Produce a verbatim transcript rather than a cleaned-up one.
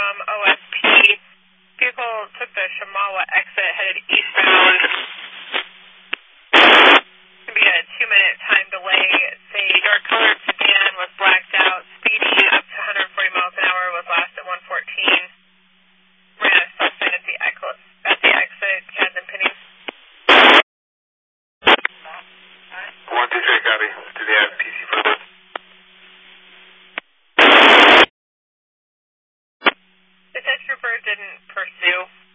from O S P. Vehicle took the Shamawa exit, headed eastbound. It's going to be a two-minute time delay. It's a dark-colored sedan with blacked out, speeding up to one hundred forty miles an hour, was last at one fourteen. Ran a stop sign at the, at the exit, had them pinning. one two three, copy. Do they have P C for this? The test trooper didn't pursue.